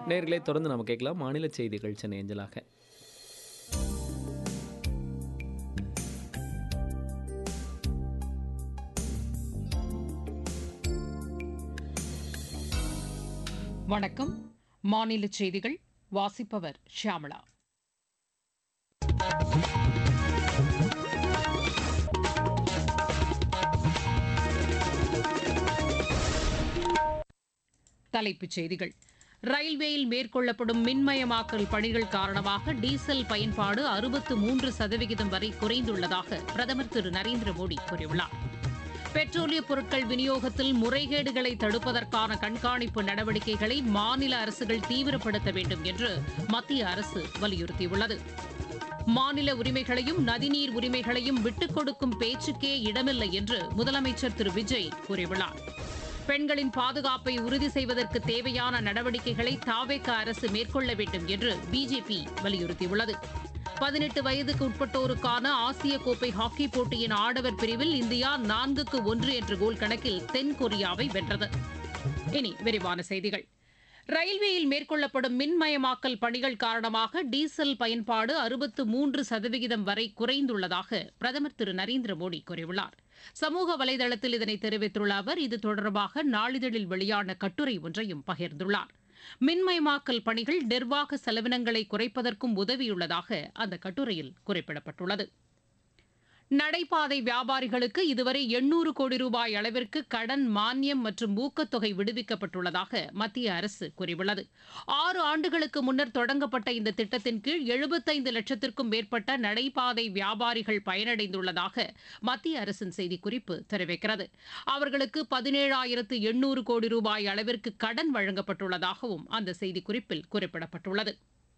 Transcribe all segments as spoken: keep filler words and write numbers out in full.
நேயர்களே தொடர்ந்து நம்ம கேட்கலாம் மாநில செய்திகள் சென்னை அஞ்சலாக. வணக்கம். மாநில செய்திகள் வாசிப்பவர் ஷியாமளா. தலைப்புச் செய்திகள். ரயில்வேயில் மேற்கொள்ளப்படும் மின்மயமாக்கல் பணிகள் காரணமாக டீசல் பயன்பாடு அறுபத்து மூன்று சதவிகிதம் வரை குறைந்துள்ளதாக பிரதமர் திரு நரேந்திர மோடி கூறியுள்ளார். பெட்ரோலிய பொருட்கள் விநியோகத்தில் முறைகேடுகளை தடுப்பதற்கான கண்காணிப்பு நடவடிக்கைகளை மாநில அரசுகள் தீவிரப்படுத்த வேண்டும் என்று மத்திய அரசு வலியுறுத்தியுள்ளது. மாநில உரிமைகளையும் நதிநீர் உரிமைகளையும் விட்டுக் கொடுக்கும் பேச்சுக்கே இடமில்லை என்று முதலமைச்சர் திரு விஜய் கூறியுள்ளார். பெண்களின் பாதுகாப்பை உறுதி செய்வதற்கு தேவையான நடவடிக்கைகளை தாவேகா அரசு மேற்கொள்ள வேண்டும் என்று பிஜேபி வலியுறுத்தியுள்ளது. பதினெட்டு வயதுக்கு உட்பட்டோருக்கான ஆசிய கோப்பை ஹாக்கி போட்டியின் ஆடவர் பிரிவில் இந்தியா நான்குக்கு ஒன்று என்ற கோல் கணக்கில் தென்கொரியாவை வென்றது. இனி விரிவான செய்திகள். ரயில்வேயில் மேற்கொள்ளப்படும் மின்மயமாக்கல் பணிகள் காரணமாக டீசல் பயன்பாடு அறுபத்து மூன்று சதவிகிதம் வரை குறைந்துள்ளதாக பிரதமர் திரு நரேந்திர மோடி கூறியுள்ளார். சமூக வலைதளத்தில் இதனை தெரிவித்துள்ள அவர் இது தொடர்பாக நாளிதழில் வெளியான கட்டுரை ஒன்றையும் பகிர்ந்துள்ளார். மின்மயமாக்கல் பணிகள் நிர்வாக செலவினங்களை குறைப்பதற்கும் உதவியுள்ளதாக அந்த கட்டுரையில் குறிப்பிடப்பட்டுள்ளது. நடைபாதை வியாபாரிகளுக்கு இதுவரை எண்ணூறு கோடி ரூபாய் அளவிற்கு கடன் மானியம் மற்றும் ஊக்கத்தொகை விடுவிக்கப்பட்டுள்ளதாக மத்திய அரசு கூறியுள்ளது. ஆறு ஆண்டுகளுக்கு முன்னர் தொடங்கப்பட்ட இந்த திட்டத்தின் கீழ் எழுபத்தைந்து லட்சத்திற்கும் மேற்பட்ட நடைபாதை வியாபாரிகள் பயனடைந்துள்ளதாக மத்திய அரசின் செய்திக்குறிப்பு தெரிவிக்கிறது. அவர்களுக்கு பதினேழாயிரத்து எண்ணூறு கோடி ரூபாய் அளவிற்கு கடன் வழங்கப்பட்டுள்ளதாகவும் அந்த செய்திக்குறிப்பில் குறிப்பிடப்பட்டுள்ளது.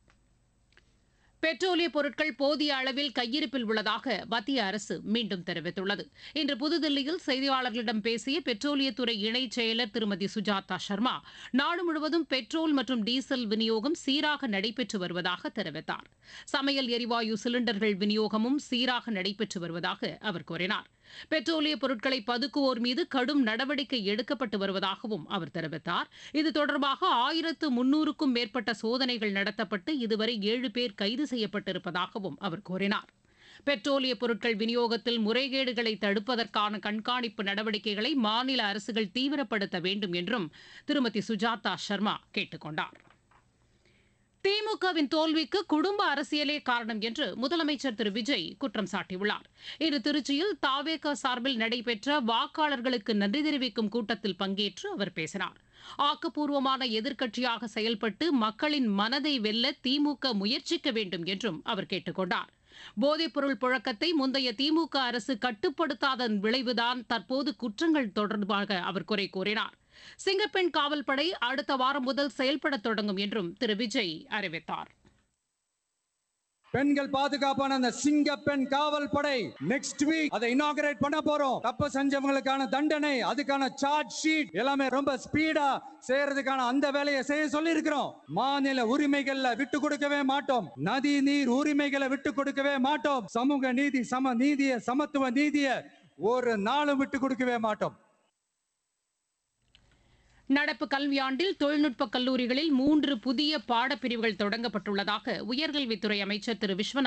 பெட்ரோலிய பொருட்கள் போதிய அளவில் கையிருப்பில் உள்ளதாக மத்திய அரசு மீண்டும் தெரிவித்துள்ளது. இன்று புதுதில்லியில் செய்தியாளர்களிடம் பேசிய பெட்ரோலியத்துறை இணைச் செயலர் திருமதி சுஜாதா சர்மா, நாடு முழுவதும் பெட்ரோல் மற்றும் டீசல் விநியோகம் சீராக நடைபெற்று வருவதாக தெரிவித்தார். சமையல் எரிவாயு சிலிண்டர்கள் விநியோகமும் சீராக நடைபெற்று வருவதாக அவர் கூறினார். பெட்ரோலிய பொருட்களை பதுக்குவோர் மீது கடும் நடவடிக்கை எடுக்கப்பட்டு வருவதாகவும் அவர் தெரிவித்தார். இது தொடர்பாக ஆயிரத்து முன்னூறுக்கும் மேற்பட்ட சோதனைகள் நடத்தப்பட்டு இதுவரை ஏழு பேர் கைது செய்யப்பட்டிருப்பதாகவும் அவர் கூறினார். பெட்ரோலிய பொருட்கள் விநியோகத்தில் முறைகேடுகளை தடுப்பதற்கான கண்காணிப்பு நடவடிக்கைகளை மாநில அரசுகள் தீவிரப்படுத்த வேண்டும் என்றும் திருமதி சுஜாதா சர்மா கேட்டுக் கொண்டார். திமுகவின் தோல்விக்கு குடும்ப அரசியலே காரணம் என்று முதலமைச்சர் திரு விஜய் குற்றம் சாட்டியுள்ளார். இன்று திருச்சியில் தாவேகா சார்பில் நடைபெற்ற வாக்காளர்களுக்கு நன்றி தெரிவிக்கும் கூட்டத்தில் பங்கேற்று அவர் பேசினார். ஆக்கப்பூர்வமான எதிர்க்கட்சியாக செயல்பட்டு மக்களின் மனதை வெல்ல திமுக முயற்சிக்க வேண்டும் என்றும் அவர் கேட்டுக் கொண்டார். போதைப்பொருள் புழக்கத்தை முந்தைய திமுக அரசு கட்டுப்படுத்தாதன் விளைவுதான் தற்போது குற்றங்கள் தொடர்பாக அவர் குறை கூறினார். சிங்கப்பெண் காவல்படை அடுத்த வாரம் முதல் செயல்பட தொடங்கும் என்றும் திரு விஜய் அறிவித்தார். பெண்கள் பாதுகாப்பான அந்த சிங்கப்பெண் காவல் படை நெக்ஸ்ட் வீக் அதை இனாகரேட் பண்ண போறோம். தப்பு செஞ்சவங்களுக்கான தண்டனை, அதுக்கான சார்ஜ் ஷீட் எல்லாமே ரொம்ப ஸ்பீடா செய்யறதுக்கான அந்த வேலையை செய்ய சொல்லி இருக்கிறோம். மாநில உரிமைகளை விட்டு கொடுக்கவே மாட்டோம். நதி நீர் உரிமைகளை விட்டு கொடுக்கவே மாட்டோம். சமூக நீதி, சம நீதிய, சமத்துவ நீதிய ஒரு நாளும் விட்டு கொடுக்கவே மாட்டோம். நடப்பு கல்வியாண்டில் தொழில்நுட்ப கல்லூரிகளில் மூன்று புதிய பாடப்பிரிவுகள் தொடங்கப்பட்டுள்ளதாக உயர்கல்வித்துறை அமைச்சர் திரு விஸ்வநாத்